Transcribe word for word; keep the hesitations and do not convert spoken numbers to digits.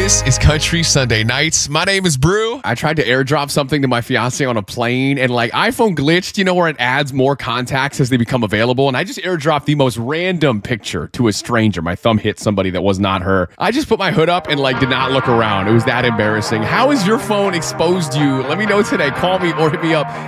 This is Country Sunday Nights. My name is Brew. I tried to airdrop something to my fiance on a plane, and like iPhone glitched, you know, where it adds more contacts as they become available. And I just airdropped the most random picture to a stranger. My thumb hit somebody that was not her. I just put my hood up and like did not look around. It was that embarrassing. How has your phone exposed you? Let me know today. Call me or hit me up